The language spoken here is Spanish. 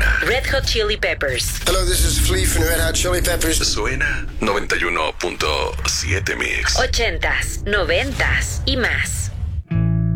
Suena. Red Hot Chili Peppers. Hello, this is Flea from Red Hot Chili Peppers. Suena 91.7 Mix. 80s, 90s y más.